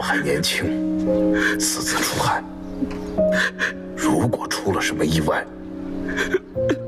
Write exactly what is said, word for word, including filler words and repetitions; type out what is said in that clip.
们还年轻，私自出汗，如果出了什么意外，